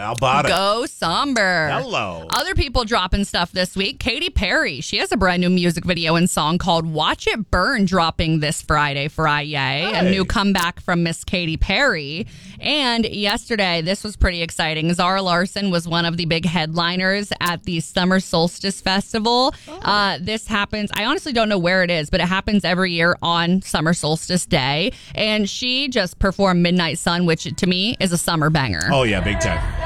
How about it? Go somber. Hello. Other people dropping stuff this week. Katy Perry. She has a brand new music video and song called Watch It Burn dropping this Friday. A new comeback from Miss Katy Perry. And yesterday, this was pretty exciting. Zara Larsson was one of the big headliners at the Summer Solstice Festival. This happens, I honestly don't know where it is, but it happens every year on Summer Solstice Day. And she just performed Midnight Sun, which to me is a summer banger. Oh, yeah, big time.